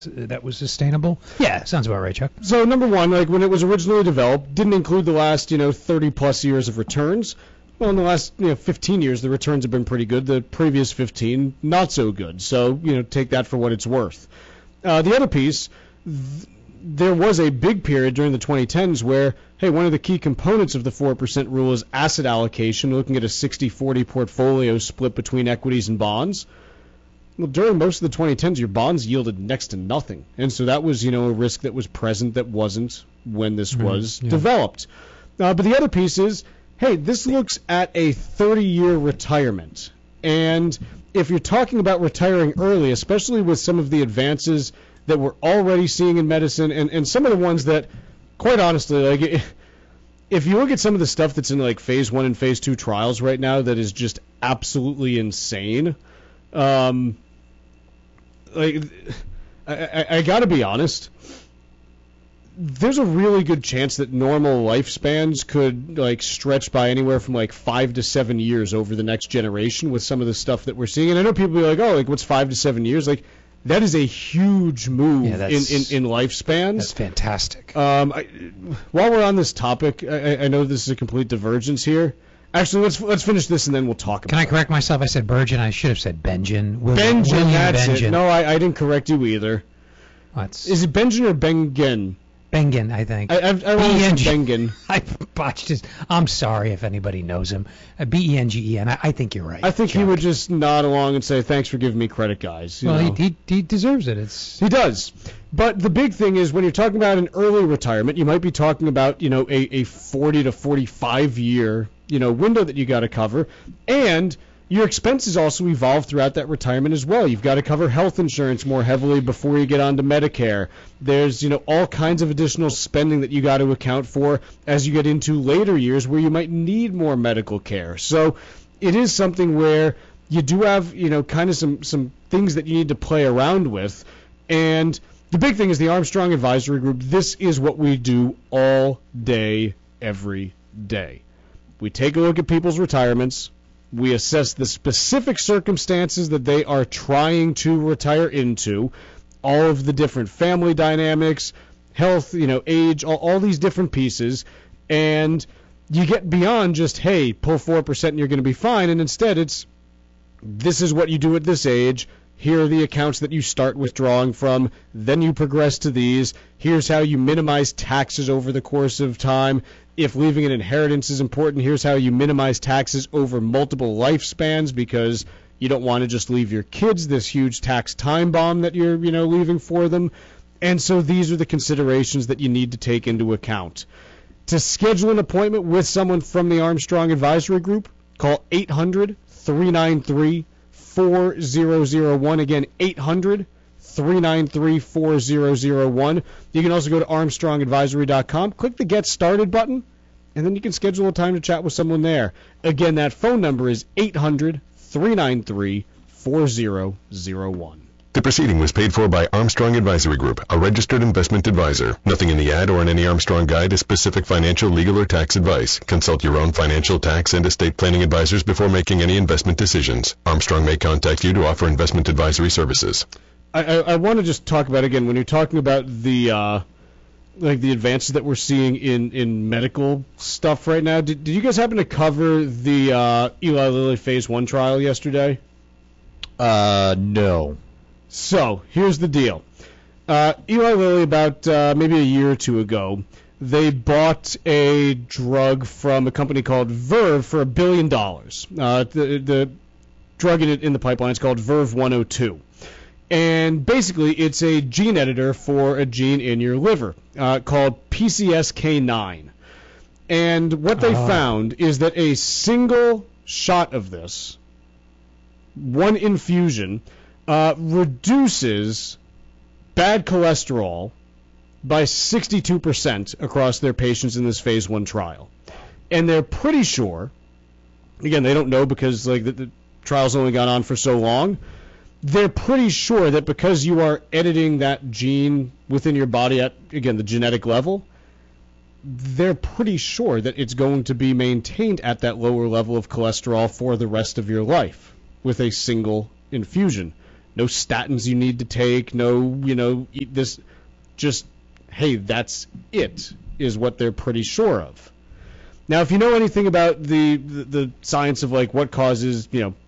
that was sustainable? Yeah, sounds about right, Chuck. So number one, like when it was originally developed, didn't include the last 30 plus years of returns. Well, in the last 15 years, the returns have been pretty good. The previous 15, not so good. So take that for what it's worth. The other piece, there was a big period during the 2010s where, hey, one of the key components of the 4% rule is asset allocation, looking at a 60-40 portfolio split between equities and bonds. Well, during most of the 2010s, your bonds yielded next to nothing. And so that was, a risk that was present that wasn't when this was developed. But the other piece is, hey, this looks at a 30-year retirement. And if you're talking about retiring early, especially with some of the advances that we're already seeing in medicine and some of the ones that, quite honestly, like if you look at some of the stuff that's in like phase 1 and phase 2 trials right now that is just absolutely insane, I got to be honest, there's a really good chance that normal lifespans could like stretch by anywhere from like 5 to 7 years over the next generation with some of the stuff that we're seeing. And I know people be like, oh, like what's 5 to 7 years? Like that is a huge move in lifespans. That's fantastic. While we're on this topic, I know this is a complete divergence here. Actually, let's finish this and then we'll talk about it. Can I correct myself? I said Burgeon. I should have said Benjamin. Benjamin, that's it. No, I didn't correct you either. Is it Benjamin or Bengen? Bengen, I think. I want to say Bengen. I botched his. I'm sorry if anybody knows him. Bengen. I think you're right. I think he would just nod along and say, "Thanks for giving me credit, guys." Well, he deserves it. He does. But the big thing is when you're talking about an early retirement, you might be talking about a 40 to 45 year window that you got to cover, and your expenses also evolve throughout that retirement as well. You've got to cover health insurance more heavily before you get onto Medicare. There's, all kinds of additional spending that you got to account for as you get into later years where you might need more medical care. So it is something where you do have, kind of some things that you need to play around with. And the big thing is the Armstrong Advisory Group. This is what we do all day, every day. We take a look at people's retirements. We assess the specific circumstances that they are trying to retire into, all of the different family dynamics, health, age, all these different pieces, and you get beyond just, hey, pull 4% and you're going to be fine, and instead this is what you do at this age. Here are the accounts that you start withdrawing from. Then you progress to these. Here's how you minimize taxes over the course of time. If leaving an inheritance is important, here's how you minimize taxes over multiple lifespans because you don't want to just leave your kids this huge tax time bomb that you're, leaving for them. And so these are the considerations that you need to take into account. To schedule an appointment with someone from the Armstrong Advisory Group, call 800-393-4001. Again, 800-393-4001. You can also go to armstrongadvisory.com, click the Get Started button, and then you can schedule a time to chat with someone there. Again, that phone number is 800-393-4001. The proceeding was paid for by Armstrong Advisory Group, a registered investment advisor. Nothing in the ad or in any Armstrong guide is specific financial, legal, or tax advice. Consult your own financial, tax, and estate planning advisors before making any investment decisions. Armstrong may contact you to offer investment advisory services. I want to just talk about, again, when you're talking about the the advances that we're seeing in medical stuff right now, did you guys happen to cover the Eli Lilly phase 1 trial yesterday? No. So, here's the deal. Eli Lilly, about maybe a year or two ago, they bought a drug from a company called Verve for $1 billion. The drug in the pipeline is called Verve 102. And basically, it's a gene editor for a gene in your liver called PCSK9. And what they found is that a single shot of this, one infusion, reduces bad cholesterol by 62% across their patients in this phase 1 trial. And they're pretty sure, again, they don't know because the trial's only gone on for so long, they're pretty sure that because you are editing that gene within your body at, again, the genetic level, they're pretty sure that it's going to be maintained at that lower level of cholesterol for the rest of your life with a single infusion. no statins you need to take, no, eat this. Just, hey, that's it, is what they're pretty sure of. Now, if you know anything about the science of like what causes,